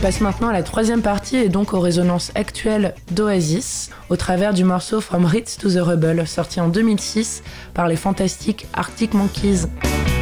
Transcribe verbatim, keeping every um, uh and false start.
passe maintenant à la troisième partie et donc aux résonances actuelles d'Oasis, au travers du morceau From Ritz to the Rebel, sorti en deux mille six par les fantastiques Arctic Monkeys.